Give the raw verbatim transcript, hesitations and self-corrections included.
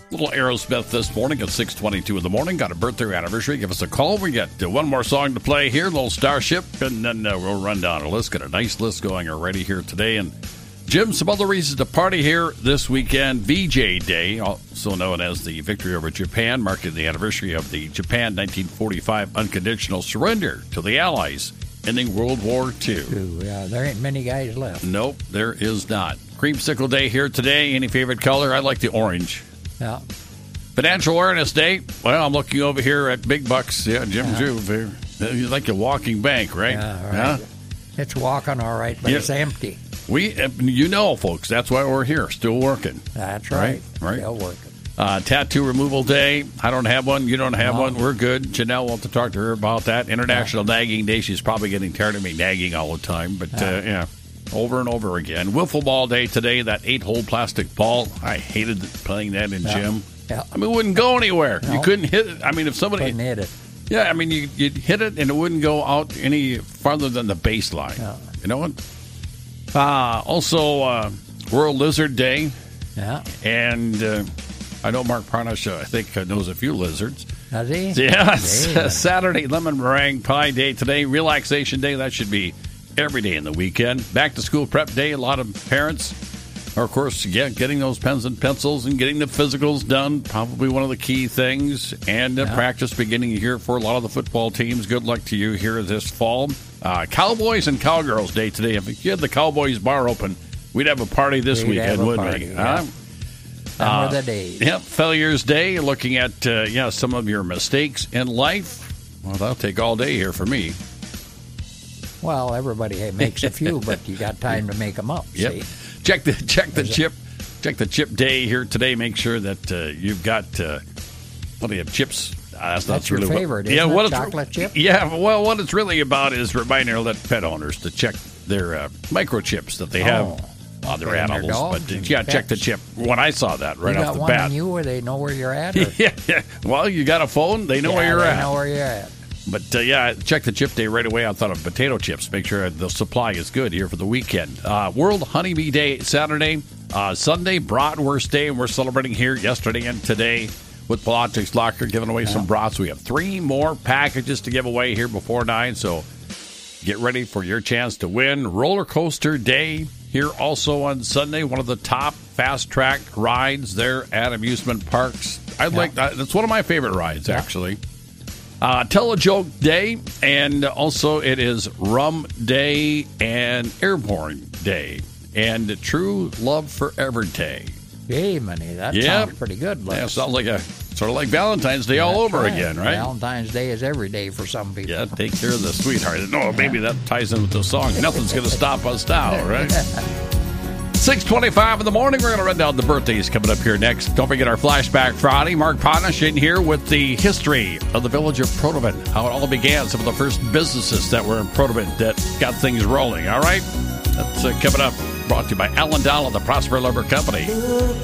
Little Aerosmith this morning at six twenty-two in the morning. Got a birthday anniversary. Give us a call. We got uh, one more song to play here, little Starship, and then uh, we'll run down a list. Got a nice list going already here today. And Jim, some other reasons to party here this weekend. V J Day, also known as the victory over Japan, marking the anniversary of the Japan nineteen forty-five unconditional surrender to the Allies, ending World War Two. Ooh, yeah, there ain't many guys left. Nope, there is not. Creamsicle Day here today. Any favorite color? I like the orange. Yeah. Financial Awareness Day. Well, I'm looking over here at Big Bucks. Yeah, Jim Yeah. Juve here. He's like a walking bank, right? Yeah, right. Huh? It's walking all right, but Yeah. it's empty. We, you know, folks, that's why we're here, still working. That's right. Right, right. Still working. Uh, Tattoo Removal Day. I don't have one. You don't have No. one. We're good. Janelle, we'll have to talk to her about that. International Nagging Day. She's probably getting tired of me nagging all the time, but Yeah. uh, yeah, over and over again. Wiffle Ball Day today. That eight-hole plastic ball. I hated playing that in Yeah. gym. Yeah. I mean, it wouldn't go anywhere. You No. couldn't hit it. I mean, if somebody, Couldn't hit it. yeah, I mean, you, you'd hit it and it wouldn't go out any farther than the baseline. No. You know what? Uh, also, uh, World Lizard Day. Yeah. And uh, I know Mark Pranish, uh, I think, uh, knows a few lizards. Does he? Yeah, Hey, Saturday, Lemon Meringue Pie Day today. Relaxation Day, that should be every day in the weekend. Back to School Prep Day, a lot of parents are, of course, yeah, getting those pens and pencils and getting the physicals done, probably one of the key things. And uh, Yeah. practice beginning here for a lot of the football teams. Good luck to you here this fall. Uh, Cowboys and Cowgirls Day today. If you had the Cowboys bar open, we'd have a party this We'd weekend, have a wouldn't party, we? yeah. Huh? Them Uh, were the days. Yep, Failures Day, looking at uh, yeah some of your mistakes in life. Well, that'll take all day here for me. Well, everybody makes a few, but you got time to make them up. Yep. See? Check the check the Is it- chip check the chip day here today. Make sure that uh, you've got uh, what do you have chips? Uh, that's, That's your really what- favorite, yeah, isn't it? what it's- Chocolate chip? Yeah, well, what it's really about is reminding our pet owners to check their uh, microchips that they have Oh, on their okay, and their animals. dogs But uh, and yeah, check the pets. chip. When I saw that right you off got the one bat. on you where they know where you're at? Or? yeah, yeah. Well, you got a phone. They know Yeah, where you're they at. know where you're at. But, uh, yeah, check the chip day right away. I thought of potato chips. Make sure the supply is good here for the weekend. Uh, World Honeybee Day Saturday. Uh, Sunday, Bratwurst Day, and we're celebrating here yesterday and today with Politics Locker, giving away some brats. We have three more packages to give away here before nine, so get ready for your chance to win. Roller Coaster Day here also on Sunday. One of the top fast-track rides there at amusement parks. I like that. That's one of my favorite rides, actually. Uh, Tell a Joke Day, and also it is Rum Day and Airborne Day, and True Love Forever Day. Yay, money. That Yep. sounds pretty good. Les. Yeah, sounds like a sort of like Valentine's Day all That's over right. again, right? Valentine's Day is every day for some people. Yeah, take care of the sweetheart. No, maybe that ties in with the song. Nothing's going to stop us now, right? six twenty-five in the morning. We're going to run down the birthdays coming up here next. Don't forget our Flashback Friday. Mark Ponish in here with the history of the village of Protovin, how it all began, some of the first businesses that were in Protovin that got things rolling, all right? That's uh, coming up. Brought to you by Alan Doll of the Prosper Lumber Company.